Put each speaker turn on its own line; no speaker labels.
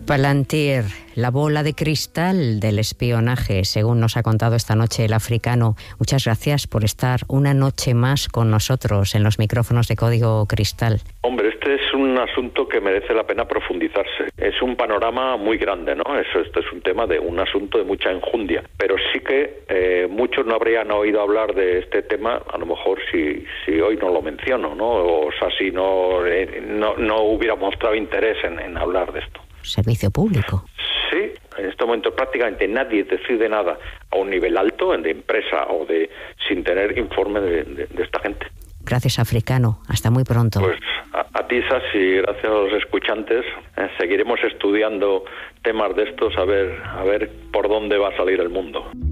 Palantir, la bola de cristal del espionaje, según nos ha contado esta noche el africano. Muchas gracias por estar una noche más con nosotros en los micrófonos de Código Cristal.
Hombre, este es un asunto que merece la pena profundizarse. Es un panorama muy grande, ¿no? Este es un asunto de mucha enjundia. Pero sí que muchos no habrían oído hablar de este tema, a lo mejor si hoy no lo menciono, ¿no? O sea, si no hubiera mostrado interés en hablar de esto.
Servicio público.
Sí, en este momento prácticamente nadie decide nada a un nivel alto, de empresa o sin tener informe de esta gente.
Gracias, africano. Hasta muy pronto.
Pues a ti, Sasi, gracias a los escuchantes. Seguiremos estudiando temas de estos a ver por dónde va a salir el mundo.